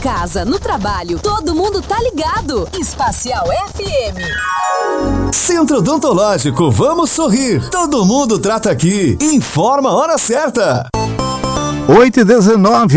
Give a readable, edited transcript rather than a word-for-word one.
casa, no trabalho, todo mundo tá ligado. Espacial FM. Centro Odontológico, vamos sorrir. Todo mundo trata aqui. Informa a hora certa. 8h19.